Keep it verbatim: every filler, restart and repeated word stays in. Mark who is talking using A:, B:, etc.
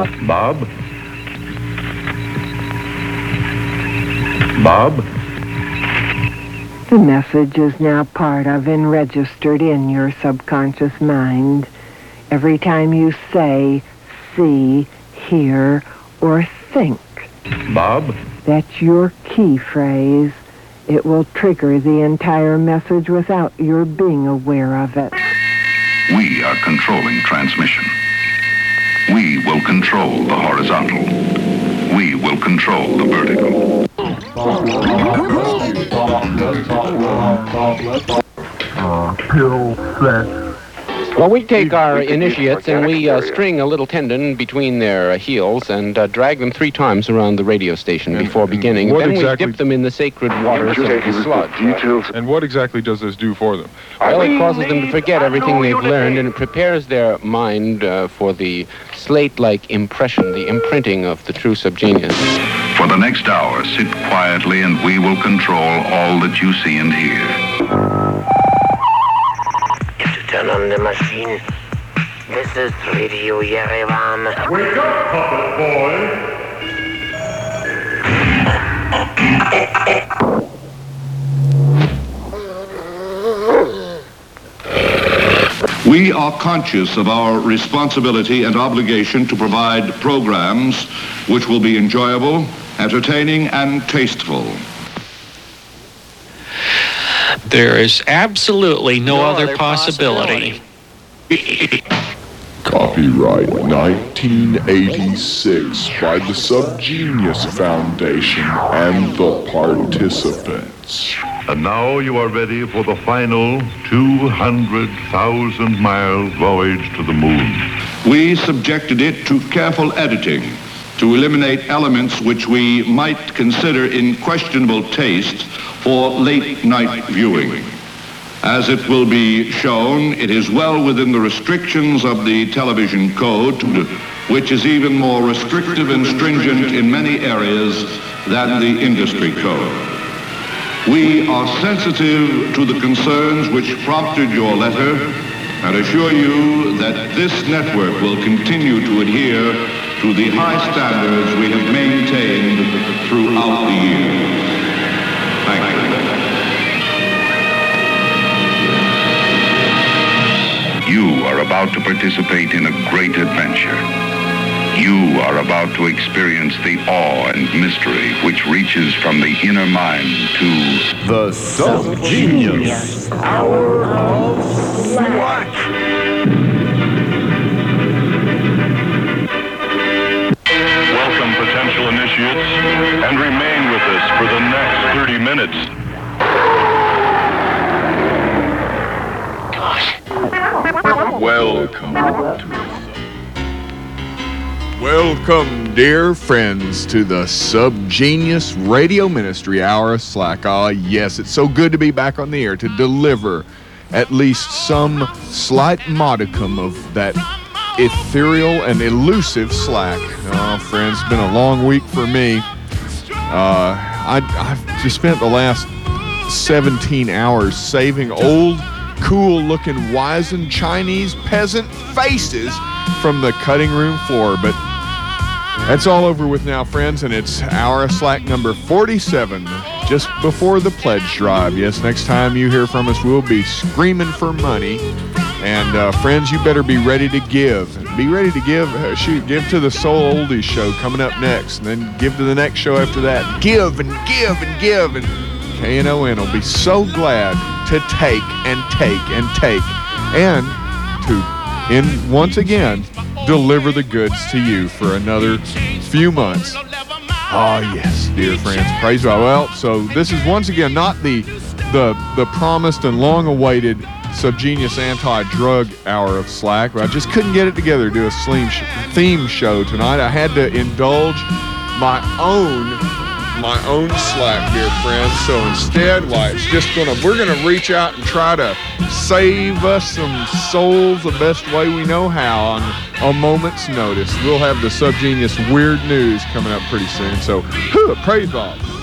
A: Bob? Bob?
B: The message is now part of and registered in your subconscious mind. Every time you say, see, hear, or think.
A: Bob?
B: That's your key phrase. It will trigger the entire message without your being aware of it.
C: We are controlling transmission. We will control the horizontal. We will control the vertical.
A: Uh, pill set.
D: Well, we take our initiates and we uh, string a little tendon between their uh, heels and uh, drag them three times around the radio station
E: and,
D: before
E: and
D: beginning.
E: Then
D: exactly we dip them in the sacred waters of the sludge.
E: And what exactly does this do for them?
D: Well, it causes them to forget everything they've learned, and it prepares their mind uh, for the slate-like impression, the imprinting of the true subgenius.
C: For the next hour, sit quietly and we will control all that you see and hear.
F: Turn on the machine. This is Radio Yerevan.
A: Wake up, puppet
C: boy. We are conscious of our responsibility and obligation to provide programs which will be enjoyable, entertaining, and tasteful.
G: There is absolutely no, no other, other possibility.
H: possibility. Copyright nineteen eighty-six by the Subgenius Foundation and the participants.
A: And now you are ready for the final two hundred thousand mile voyage to the moon.
C: We subjected it to careful editing to eliminate elements which we might consider in questionable taste for late-night viewing. As it will be shown, it is well within the restrictions of the television code, which is even more restrictive and stringent in many areas than the industry code. We are sensitive to the concerns which prompted your letter and assure you that this network will continue to adhere to the high standards we have maintained throughout the years. Thank you. You are about to participate in a great adventure. You are about to experience the awe and mystery which reaches from the inner mind to
I: the Subgenius Hour of Slack.
A: Welcome, potential initiates, and remain with us for the next thirty minutes.
H: Welcome to the Welcome, dear friends, to the Subgenius Radio Ministry Hour of Slack. Ah, yes, it's so good to be back on the air to deliver at least some slight modicum of that ethereal and elusive slack. Oh, friends, it's been a long week for me. Uh, I, I've just spent the last seventeen hours saving old, cool-looking, wizened Chinese peasant faces from the cutting room floor, but that's all over with now, friends, and it's Hour of Slack number forty-seven, just before the pledge drive. Yes, next time you hear from us, we'll be screaming for money, and uh, friends, you better be ready to give. Be ready to give, uh, shoot, give to the Soul Oldies show coming up next, and then give to the next show after that. Give and give and give, and K N O N will be so glad to take and take and take, and to in once again deliver the goods to you for another few months. Oh yes, dear friends, praise God. Well, so this is once again not the the the promised and long-awaited Subgenius anti-drug hour of Slack. I just couldn't get it together to do a slim sh- theme show tonight. I had to indulge my own my own Slack, dear friends. So instead, why it's just gonna we're gonna reach out and try to save us some souls the best way we know how on a moment's notice. We'll have the Subgenius weird news coming up pretty soon. So, whew, praise God.